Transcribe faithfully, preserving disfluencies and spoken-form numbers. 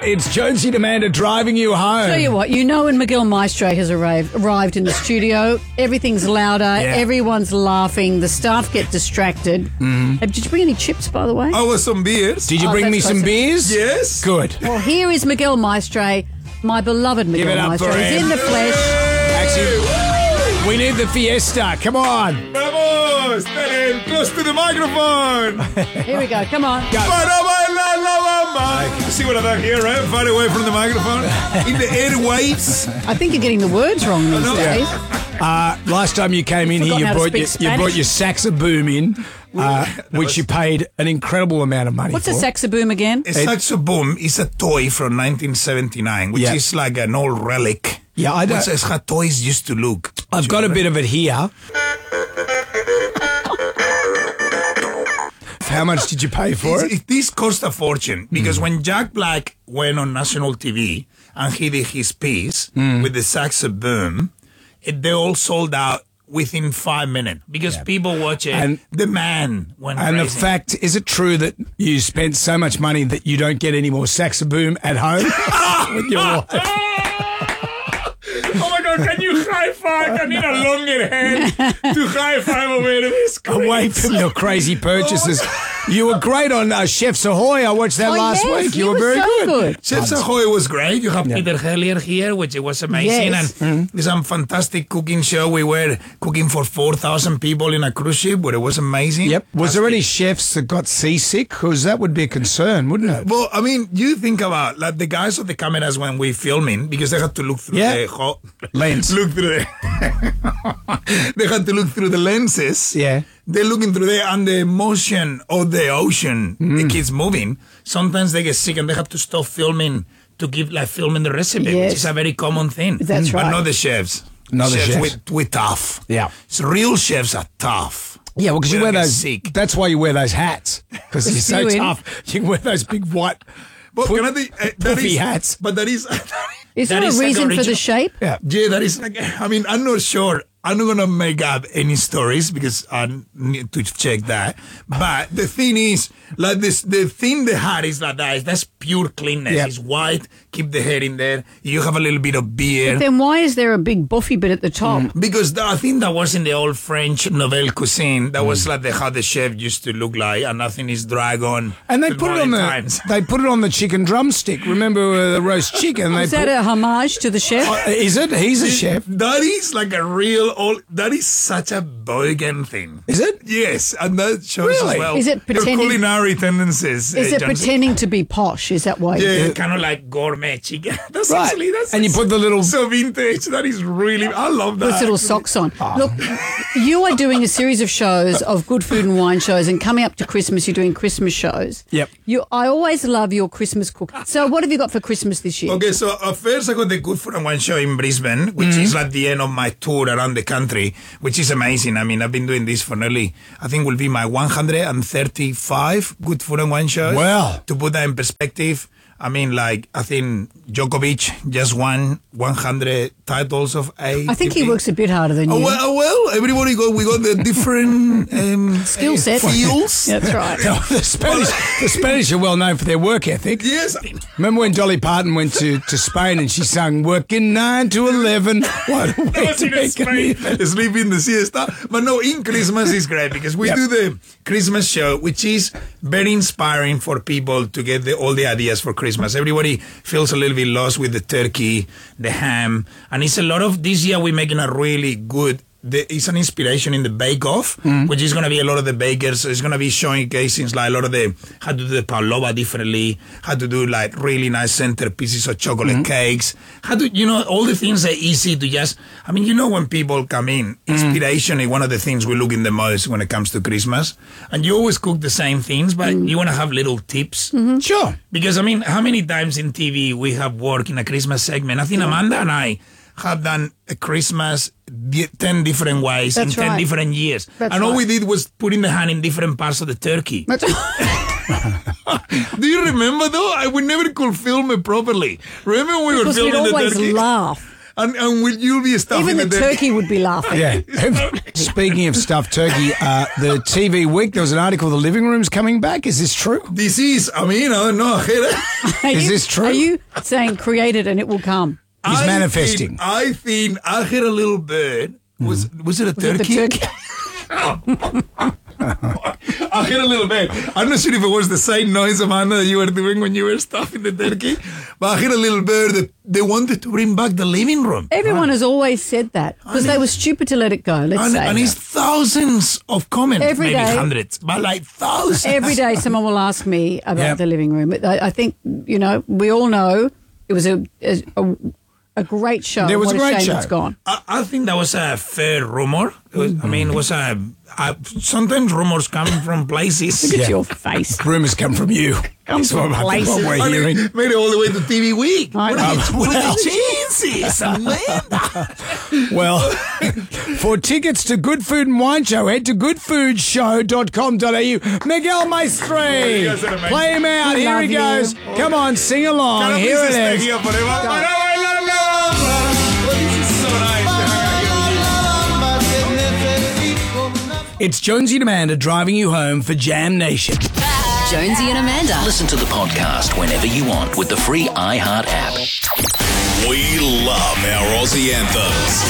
It's Jonesy and Amanda driving you home. Tell you what, you know when Miguel Maestre has arrived, arrived in the studio, everything's louder, Yeah. everyone's laughing, the staff get distracted. Mm-hmm. Did you bring any chips, by the way? I was some beers. Did you Oh, bring me that's some close. beers? Yes. Good. Well, here is Miguel Maestre, my beloved Miguel it up Maestre. for He's him. in the flesh. Actually, we need the fiesta. Come on. Vamos, Telen, close to the microphone. Here we go, come on. Para bailar la bamba. You see what I've done here, right? Far away from the microphone. In the airwaves. I think you're getting the words wrong these know. days. Uh, last time you came in Forgotten here, how you to brought, your, speak you brought Spanish. your saxoboom in, uh, which you paid an incredible amount of money What's for. a saxoboom again? A saxoboom is a toy from nineteen seventy-nine, which Yeah. is like an old relic. Yeah, I don't- Which is how toys used to look. I've got a bit of it here. How much did you pay for It's- it? it- This cost a fortune because when Jack Black went on national T V and he did his piece with the saxoboom, it, they all sold out within five minutes because people watch it. And- the man went And the crazy. fact, is it true that you spent so much money that you don't get any more saxoboom at home with your wife? Oh my God, can you high five? I need a longer hand to high five over this. Away from your crazy purchases. You were great on uh, Chef's Ahoy. I watched that Oh, last yes, week. he You were was very so good. good. Chef's Ahoy was great. You have Peter Hellier here, which it was amazing. Yes. And it's a fantastic cooking show. We were cooking for four thousand people in a cruise ship, but it was amazing. Yep. Was there any chefs that got seasick? Because that would be a concern, wouldn't it? Well, I mean, you think about like the guys with the cameras when we filming because they had to look through Yeah. the ho- Lens. look through the they had to look through the lenses. Yeah. They're looking through there, and the motion of the ocean, Mm. it keeps moving. Sometimes they get sick and they have to stop filming to keep like filming the recipe, Yes. which is a very common thing. That's But right. not the chefs. Not the chefs. We, we tough. Yeah. So real chefs are tough. Yeah, well, because you We wear don't get those. sick. That's why you wear those hats. Because you're so spewing. tough. You can wear those big white. But Put- can I think, uh, that puffy is- hats. But that is. Is that there a is like reason for original- the shape? Yeah. Yeah, that is like, I mean, I'm not sure. I'm not going to make up any stories because I need to check that. But the thing is, like this, the thing the hat is like that, is that's pure cleanness. Yeah. It's white, keep the hair in there. You have a little bit of beard. Then why is there a big buffy bit at the top? Because th- I think that was in the old French nouvelle cuisine. That was like the, how the chef used to look like, and nothing is dragon. And they put it on the. times. They put it on the chicken drumstick. Remember uh, the roast chicken? They Is that put, a homage to the chef? Uh, is it? He's a chef. That is like a real old. That is such a bogan thing. Is it? Yes, and that shows Really? as well Is it your pretending- culinary tendencies. Is uh, it Johnson. pretending to be posh? Is that why? Yeah, kind of like gourmet chicken. That's Right. actually that's And you put the little- so vintage. That is really. I love that. Puts little socks on. Look, you are doing a series of shows, of good food and wine shows, and coming up to Christmas, you're doing Christmas shows. Yep. You, I always love your Christmas cook. So what have you got for Christmas this year? Okay, so uh, first I got the Good Food and Wine show in Brisbane, which Mm-hmm. is like the end of my tour around the country, which is amazing. I mean, I've been doing this for nearly, I think will be my one hundred thirty-five Good Food and Wine shows. Wow. To put that in perspective, I mean, like, I think Djokovic just won one hundred titles of A. I think he works a bit harder than Oh you. well, oh, well, everybody got we got the different um, Skill uh, set. fields. That's right. No, the Spanish, the Spanish are well known for their work ethic. Yes. Remember when Dolly Parton went to, to Spain and she sang "Working nine to eleven"? What a way was to in make Spain, it. sleep in the siesta. But no, in Christmas is great because we Yep. do the Christmas show, which is very inspiring for people to get the, all the ideas for Christmas. Everybody feels a little bit lost with the turkey, the ham, and it's a lot of, this year we're making a really good, the, it's an inspiration in the Bake Off, Mm. which is going to be a lot of the bakers. So it's going to be showcasing like a lot of the, how to do the pavlova differently, how to do like really nice center pieces of chocolate Mm-hmm. cakes, how to, you know, all the things are easy to just, I mean, you know, when people come in, Mm-hmm. inspiration is one of the things we look in the most when it comes to Christmas. And you always cook the same things, but Mm. you want to have little tips. Sure. Because, I mean, how many times in T V we have worked in a Christmas segment? I think Amanda and I have done a Christmas di- ten different ways That's in ten right. different years. That's and all right. we did was putting the hand in different parts of the turkey. That's- Do you remember, though? I, we never could film it properly. Remember when we were because we'd filming the always turkey? laugh. and, and will you be stuffing Even the the turkey would be laughing. Yeah. Speaking of stuffed turkey, uh, the T V Week, there was an article, the living room's coming back. Is this true? This is, I mean, I don't know. Are Is you- this true? Are you saying create it and it will come? He's I manifesting. Think, I think I had a little bird. Was was it a Was it turkey? the turkey? I had a little bird. I'm not sure if it was the same noise, Amanda, that you were doing when you were stuffing the turkey, but I had a little bird that they wanted to bring back the living room. Everyone has always said that because they were stupid to let it go. Let's And, say and it's thousands of comments, Every maybe day. hundreds, but like thousands. every day someone will ask me about Yep. the living room. I, I think you know we all know it was a a, a, a great show. There was what a great shame show. It's gone. I, I think that was a fair rumor. It was, I mean, it was a, a sometimes rumors coming from places. Look at Yeah. your face. Rumours come from you. That's what, I think places. what we're I hearing. mean, made it all the way to T V Week. I What know. are the, what are Well. the chances, Amanda? Well, for tickets to Good Food and Wine Show, head to good food show dot com dot a u. Miguel Maestri, You guys are amazing. play him out. We Here love he you. goes. Come on, sing along. Can I Here please stay it is. here forever? Para bailarlo. Well, this is so nice to hang out here with you. It's Jonesy and Amanda driving you home for Jam Nation. Jonesy and Amanda. Listen to the podcast whenever you want with the free iHeart app. We love our Aussie anthems.